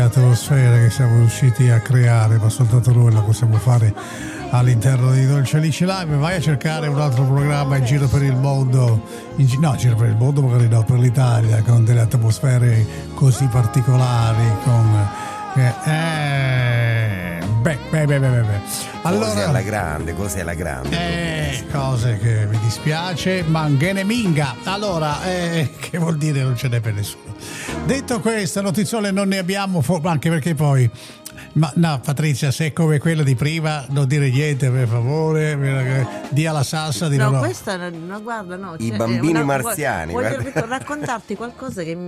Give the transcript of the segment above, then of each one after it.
atmosfera che siamo riusciti a creare, ma soltanto noi la possiamo fare all'interno di Dolce Alice Live. Vai a cercare un altro programma in giro per il mondo, in giro per il mondo magari no, per l'Italia, con delle atmosfere così particolari, con allora, cose alla grande, cose che mi dispiace, Manghene Minga. Allora, che vuol dire non ce n'è per nessuno. Detto questo, notiziole non ne abbiamo, anche perché poi no, Patrizia, se è come quella di prima, non dire niente per favore, dia la salsa di no. Questa no, guarda, no, i bambini marziani. Voglio raccontarti qualcosa che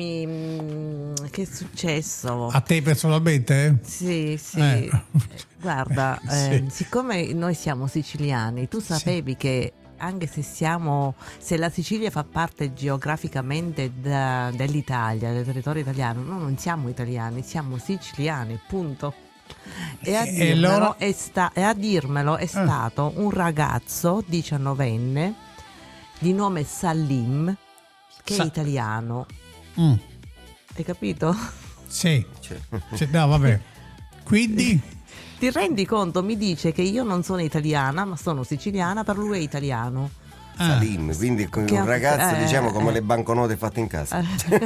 è successo a te personalmente? Sì. Guarda, sì. Siccome noi siamo siciliani, tu sapevi che anche se la Sicilia fa parte geograficamente dell'Italia, del territorio italiano, noi non siamo italiani, siamo siciliani, punto. E a dirmelo è stato un ragazzo 19enne di nome Salim, che è italiano. Hai capito? Sì. No, vabbè. Quindi ti rendi conto? Mi dice che io non sono italiana, ma sono siciliana, per lui è italiano. Salim, quindi un ragazzo diciamo come le banconote fatte in casa.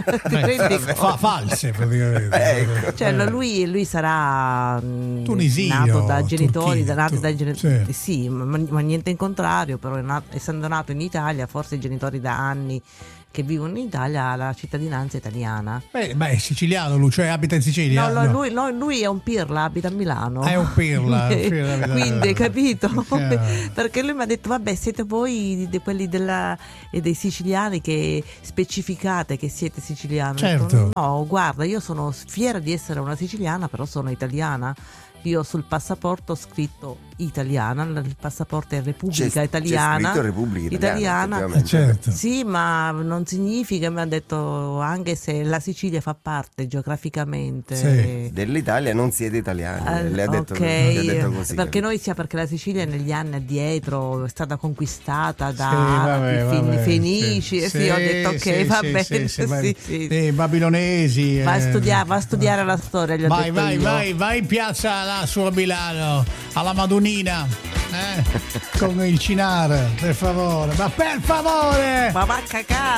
False praticamente. Ecco. Cioè lui sarà tunisino, nato da genitori, Turchia, sì, ma niente in contrario, però essendo nato in Italia, forse i genitori da anni che vivono in Italia ha la cittadinanza italiana. Beh, è siciliano lui, cioè abita in Sicilia. No. Lui è un pirla, abita a Milano. È un pirla. Quindi, capito? Perché lui mi ha detto, vabbè, siete voi quelli dei siciliani che specificate che siete siciliani. Certo. Detto, no, guarda, io sono fiera di essere una siciliana, però sono italiana. Io sul passaporto ho scritto italiana, il passaporto è Repubblica Italiana. C'è scritto Repubblica Italiana. Certo. Sì, ma non significa, mi ha detto, anche se la Sicilia fa parte geograficamente dell'Italia, non siete italiani. Le ha detto così. Perché perché la Sicilia negli anni addietro è stata conquistata da Fenici. Sì, ho detto dei babilonesi. Va a studiare la storia. Vai in piazza su a Milano alla Madonnina con il Cinar, per favore, ma va a cacare.